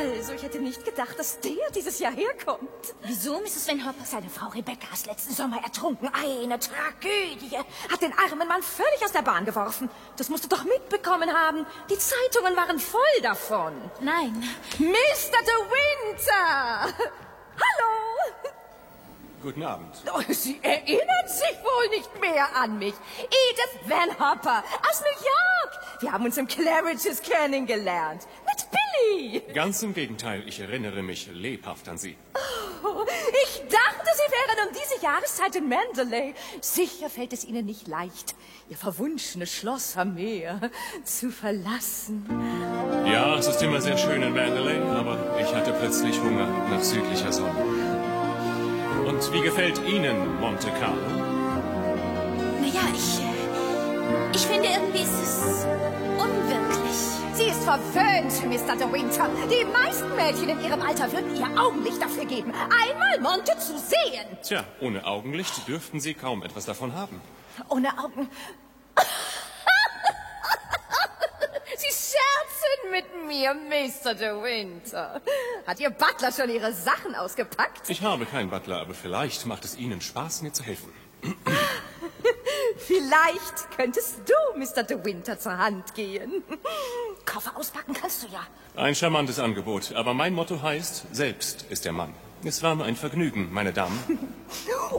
Also, ich hätte nicht gedacht, dass der dieses Jahr herkommt. Wieso, Mrs. Van Hopper? Seine Frau Rebecca ist letzten Sommer ertrunken. Eine Tragödie. Hat den armen Mann völlig aus der Bahn geworfen. Das musst du doch mitbekommen haben. Die Zeitungen waren voll davon. Nein. Mr. De Winter! Hallo! Guten Abend. Oh, Sie erinnern sich wohl nicht mehr an mich. Edith Van Hopper aus New York. Wir haben uns im Claridge's kennengelernt. Mit Billy. Ganz im Gegenteil, ich erinnere mich lebhaft an Sie. Oh, ich dachte, Sie wären um diese Jahreszeit in Mandalay. Sicher fällt es Ihnen nicht leicht, Ihr verwunschenes Schloss am Meer zu verlassen. Ja, es ist immer sehr schön in Mandalay, aber ich hatte plötzlich Hunger nach südlicher Sonne. Und wie gefällt Ihnen Monte Carlo? Naja, ich finde irgendwie ist es unwirklich. Sie ist verwöhnt, Mr. De Winter. Die meisten Mädchen in ihrem Alter würden ihr Augenlicht dafür geben, einmal Monte zu sehen. Tja, ohne Augenlicht dürften Sie kaum etwas davon haben. Ohne Augen... Sie scherzen mit mir, Mr. De Winter. Hat Ihr Butler schon Ihre Sachen ausgepackt? Ich habe keinen Butler, aber vielleicht macht es Ihnen Spaß, mir zu helfen. Vielleicht könntest du, Mr. De Winter, zur Hand gehen. Koffer auspacken kannst du ja. Ein charmantes Angebot, aber mein Motto heißt, selbst ist der Mann. Es war mir ein Vergnügen, meine Damen.